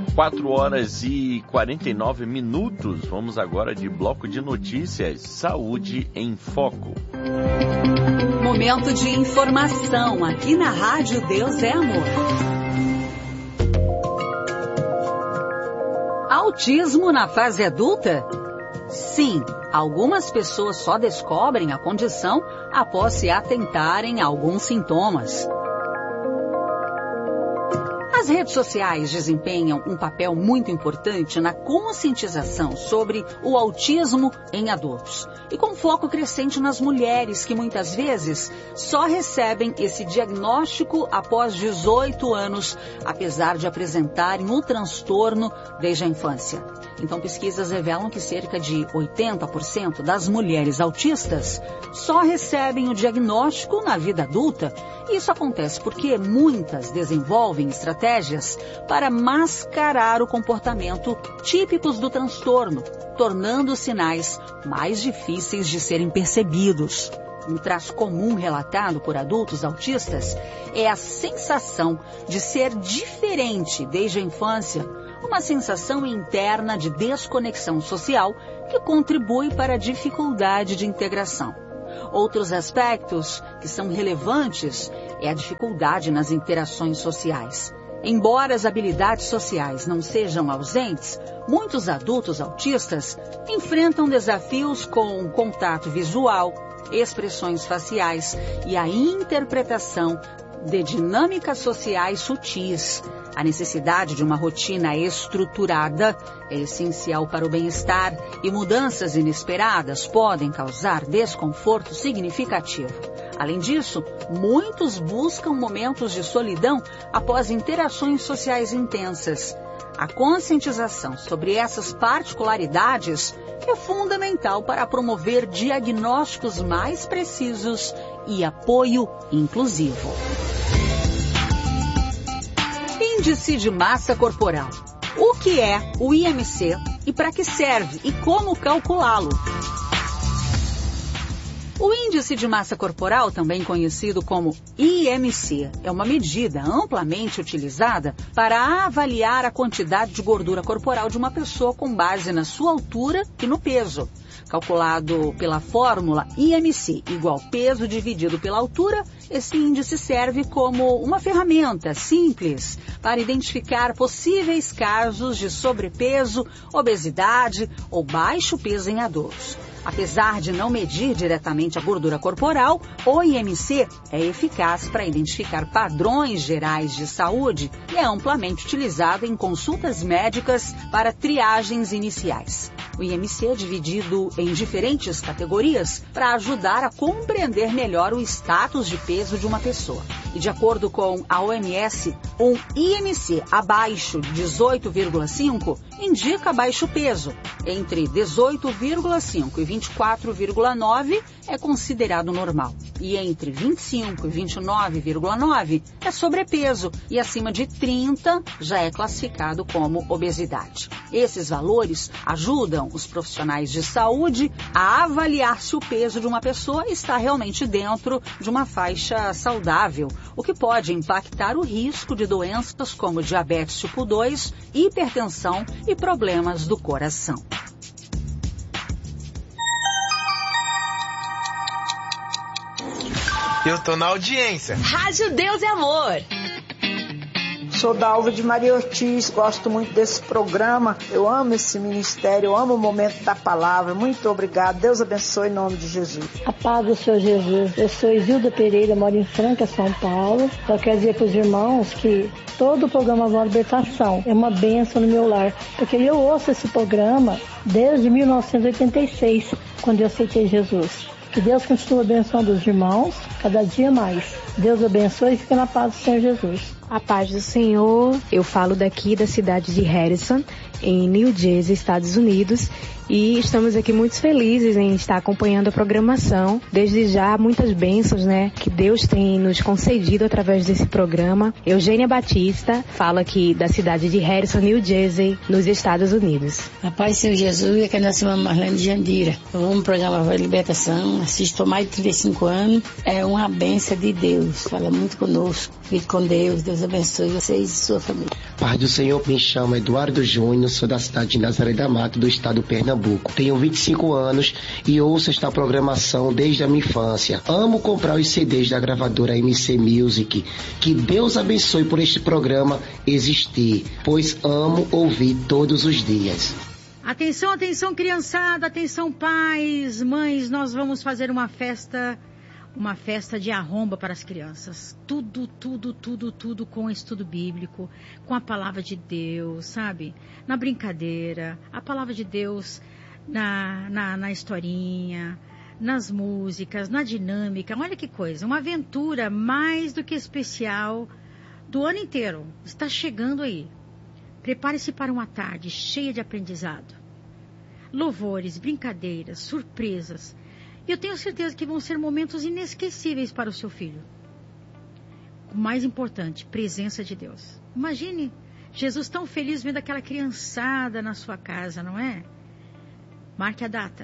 4 horas e 49 minutos. Vamos agora de bloco de notícias. Saúde em Foco. Momento de informação aqui na Rádio Deus é Amor. Autismo na fase adulta? Sim, algumas pessoas só descobrem a condição após se atentarem a alguns sintomas. As redes sociais desempenham um papel muito importante na conscientização sobre o autismo em adultos e com foco crescente nas mulheres que muitas vezes só recebem esse diagnóstico após 18 anos, apesar de apresentarem o transtorno desde a infância. Então, pesquisas revelam que cerca de 80% das mulheres autistas só recebem o diagnóstico na vida adulta. Isso acontece porque muitas desenvolvem estratégias para mascarar o comportamento típicos do transtorno, tornando os sinais mais difíceis de serem percebidos. Um traço comum relatado por adultos autistas é a sensação de ser diferente desde a infância, uma sensação interna de desconexão social que contribui para a dificuldade de integração. Outros aspectos que são relevantes é a dificuldade nas interações sociais. Embora as habilidades sociais não sejam ausentes, muitos adultos autistas enfrentam desafios com contato visual, expressões faciais e a interpretação de dinâmicas sociais sutis. A necessidade de uma rotina estruturada é essencial para o bem-estar e mudanças inesperadas podem causar desconforto significativo. Além disso, muitos buscam momentos de solidão após interações sociais intensas. A conscientização sobre essas particularidades é fundamental para promover diagnósticos mais precisos e apoio inclusivo. Índice de massa corporal. O que é o IMC e para que serve e como calculá-lo? O índice de massa corporal, também conhecido como IMC, é uma medida amplamente utilizada para avaliar a quantidade de gordura corporal de uma pessoa com base na sua altura e no peso. Calculado pela fórmula IMC igual peso dividido pela altura, esse índice serve como uma ferramenta simples para identificar possíveis casos de sobrepeso, obesidade ou baixo peso em adultos. Apesar de não medir diretamente a gordura corporal, o IMC é eficaz para identificar padrões gerais de saúde e é amplamente utilizado em consultas médicas para triagens iniciais. O IMC é dividido em diferentes categorias para ajudar a compreender melhor o status de peso de uma pessoa. E de acordo com a OMS, um IMC abaixo de 18,5 indica baixo peso. Entre 18,5 e 24,9 é considerado normal. E entre 25 e 29,9 é sobrepeso. E acima de 30 já é classificado como obesidade. Esses valores ajudam os profissionais de saúde a avaliar se o peso de uma pessoa está realmente dentro de uma faixa saudável, o que pode impactar o risco de doenças como diabetes tipo 2, hipertensão e problemas do coração. Eu tô na audiência. Rádio Deus é Amor. Sou da Alva de Maria Ortiz, gosto muito desse programa, eu amo esse ministério, eu amo o momento da palavra. Muito obrigada, Deus abençoe em nome de Jesus. A paz do Senhor Jesus. Eu sou Isilda Pereira, moro em Franca, São Paulo. Só quero dizer para os irmãos que todo o programa Voz Libertação é uma bênção no meu lar, porque eu ouço esse programa desde 1986, quando eu aceitei Jesus. Que Deus continue abençoando os irmãos, cada dia mais. Deus abençoe e fique na paz do Senhor Jesus. A paz do Senhor, eu falo daqui da cidade de Harrison, em New Jersey, Estados Unidos, e estamos aqui muito felizes em estar acompanhando a programação. Desde já, muitas bênçãos, né, que Deus tem nos concedido através desse programa. Eugênia Batista, falo aqui da cidade de Harrison, New Jersey, nos Estados Unidos. A paz do Senhor Jesus, aqui é a nossa Marlene de Jandira. Eu amo o programa Voz Libertação, assisto há mais de 35 anos. É uma bênção de Deus, fala muito conosco. Fique com Deus, Deus abençoe vocês e sua família. Paz do Senhor, me chamo Eduardo Júnior, sou da cidade de Nazaré da Mata, do estado do Pernambuco. Tenho 25 anos e ouço esta programação desde a minha infância. Amo comprar os CDs da gravadora MC Music. Que Deus abençoe por este programa existir, pois amo ouvir todos os dias. Atenção, atenção, criançada, atenção, pais, mães, nós vamos fazer uma festa de arromba para as crianças. Tudo com estudo bíblico, com a palavra de Deus, sabe? Na brincadeira, a palavra de Deus na historinha, nas músicas, na dinâmica. Olha que coisa, uma aventura mais do que especial do ano inteiro. Está chegando aí. Prepare-se para uma tarde cheia de aprendizado. Louvores, brincadeiras, surpresas. E eu tenho certeza que vão ser momentos inesquecíveis para o seu filho. O mais importante, presença de Deus. Imagine Jesus tão feliz vendo aquela criançada na sua casa, não é? Marque a data.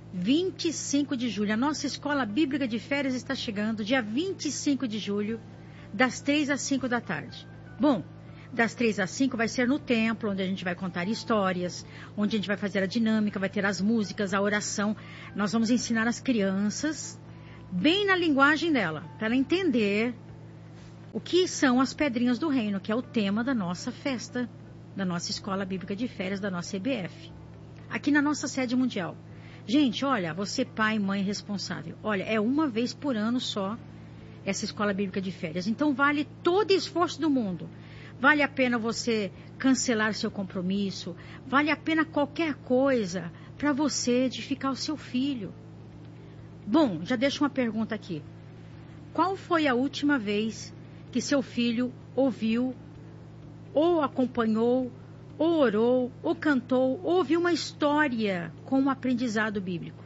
25 de julho. A nossa escola bíblica de férias está chegando, dia 25 de julho, das 3 às 5 da tarde. Bom, das 3 às 5 vai ser no templo, onde a gente vai contar histórias, onde a gente vai fazer a dinâmica, vai ter as músicas, a oração. Nós vamos ensinar as crianças, bem na linguagem dela, para ela entender o que são as pedrinhas do reino, que é o tema da nossa festa, da nossa escola bíblica de férias, da nossa EBF, aqui na nossa sede mundial. Gente, olha, você pai, mãe responsável, olha, é uma vez por ano só essa escola bíblica de férias. Então vale todo esforço do mundo. Vale a pena você cancelar seu compromisso, vale a pena qualquer coisa para você edificar o seu filho. Bom, já deixo uma pergunta aqui. Qual foi a última vez que seu filho ouviu, ou acompanhou, ou orou, ou cantou, ou ouviu uma história com um aprendizado bíblico?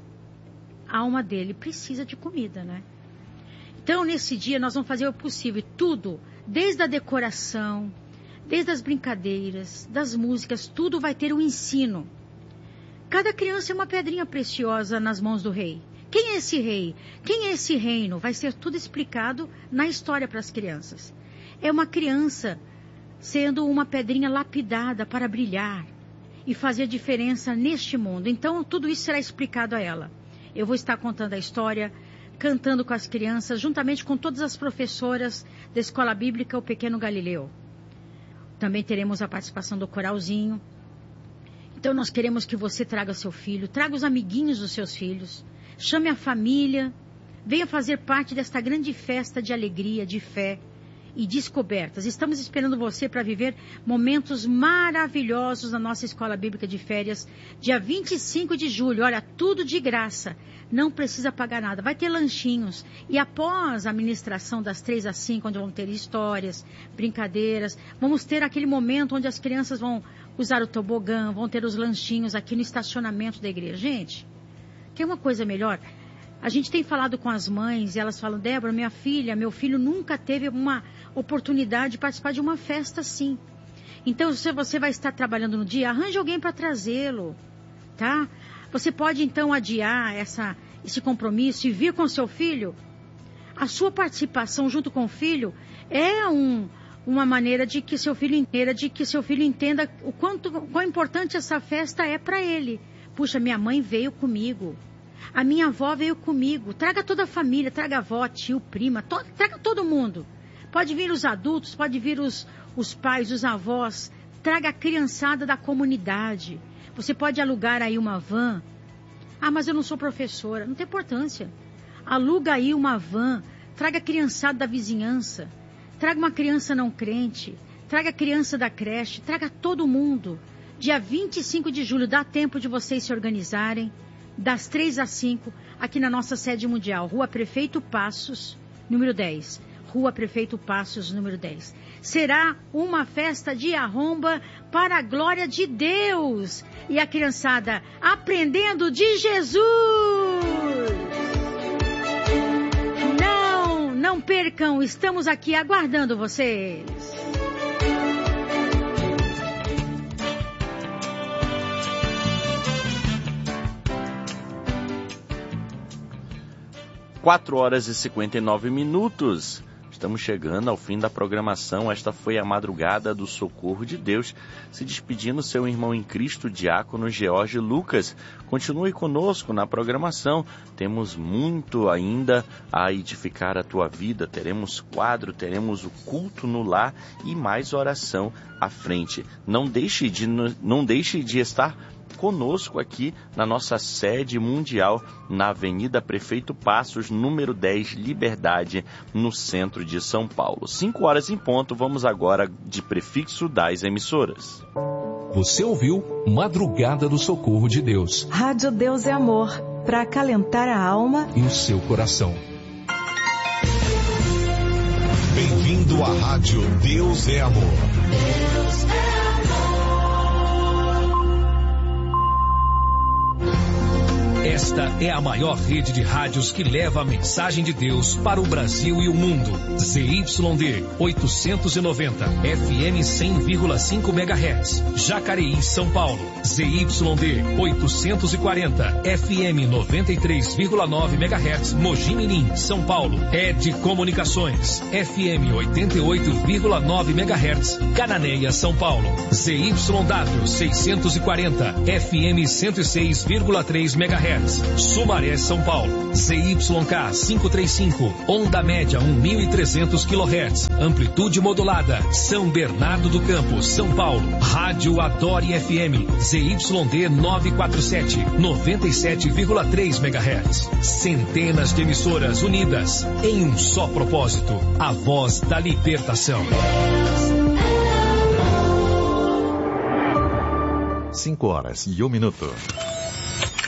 A alma dele precisa de comida, né? Então, nesse dia, nós vamos fazer o possível, tudo, desde a decoração, desde as brincadeiras, das músicas, tudo vai ter um ensino. Cada criança é uma pedrinha preciosa nas mãos do rei. Quem é esse rei? Quem é esse reino? Vai ser tudo explicado na história para as crianças. É uma criança sendo uma pedrinha lapidada para brilhar e fazer diferença neste mundo. Então, tudo isso será explicado a ela. Eu vou estar contando a história, cantando com as crianças, juntamente com todas as professoras da Escola Bíblica O Pequeno Galileu. Também teremos a participação do coralzinho. Então nós queremos que você traga seu filho, traga os amiguinhos dos seus filhos, chame a família, venha fazer parte desta grande festa de alegria, de fé e descobertas. Estamos esperando você para viver momentos maravilhosos na nossa Escola Bíblica de Férias, dia 25 de julho. Olha, tudo de graça, não precisa pagar nada. Vai ter lanchinhos e após a ministração das 3 às 5, onde vão ter histórias, brincadeiras, vamos ter aquele momento onde as crianças vão usar o tobogã, vão ter os lanchinhos aqui no estacionamento da igreja. Gente, quer uma coisa melhor? A gente tem falado com as mães e elas falam: Débora, minha filha, meu filho nunca teve uma oportunidade de participar de uma festa assim. Então, se você vai estar trabalhando no dia, arranje alguém para trazê-lo, tá? Você pode então adiar esse compromisso e vir com seu filho. A sua participação junto com o filho é uma maneira de que seu filho entenda o quão importante essa festa é para ele. Puxa, minha mãe veio comigo. A minha avó veio comigo. Traga toda a família, traga a avó, tio, prima, traga todo mundo. Pode vir os adultos, pode vir os pais, os avós. Traga a criançada da comunidade. Você pode alugar aí uma van. Ah, mas eu não sou professora. Não tem importância. Aluga aí uma van. Traga a criançada da vizinhança. Traga uma criança não crente. Traga a criança da creche. Traga todo mundo. Dia 25 de julho, dá tempo de vocês se organizarem. Das 3 às 5, aqui na nossa sede mundial, Rua Prefeito Passos, número 10. Rua Prefeito Passos, número 10. Será uma festa de arromba para a glória de Deus. E a criançada aprendendo de Jesus. Não percam, estamos aqui aguardando vocês. Quatro horas e 59 minutos. Estamos chegando ao fim da programação. Esta foi a madrugada do Socorro de Deus. Se despedindo seu irmão em Cristo, diácono George Lucas. Continue conosco na programação. Temos muito ainda a edificar a tua vida. Teremos quadro, teremos o culto no lar e mais oração à frente. Não deixe de estar conosco aqui na nossa sede mundial, na Avenida Prefeito Passos, número 10, Liberdade, no centro de São Paulo. 5 horas em ponto, vamos agora de prefixo das emissoras. Você ouviu Madrugada do Socorro de Deus. Rádio Deus é Amor, para acalentar a alma e o seu coração. Bem-vindo à Rádio Deus é Amor. Deus é amor. Esta é a maior rede de rádios que leva a mensagem de Deus para o Brasil e o mundo. ZYD 890, FM 100,5 MHz, Jacareí, São Paulo. ZYD 840, FM 93,9 MHz, Mogi Mirim, São Paulo. ED Comunicações, FM 88,9 MHz, Cananéia, São Paulo. ZYW 640, FM 106,3 MHz. Sumaré, São Paulo. ZYK 535, onda média 1.300 kHz, amplitude modulada, São Bernardo do Campo, São Paulo. Rádio Adore FM, ZYD 947, 97,3 MHz. Centenas de emissoras unidas em um só propósito, a voz da libertação. 5 horas e 1 minuto.